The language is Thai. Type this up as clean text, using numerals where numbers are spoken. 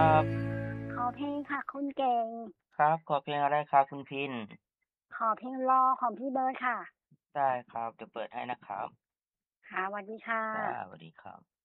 ครับขอเพลงค่ะคุณเก่งครับขอเพลงอะไรครับคุณพิณขอเพลงรอของพี่เบิร์ดค่ะได้ครับเดี๋ยวเปิดให้นะครับค่ะสวัสดีค่ะครับสวัสดีครับ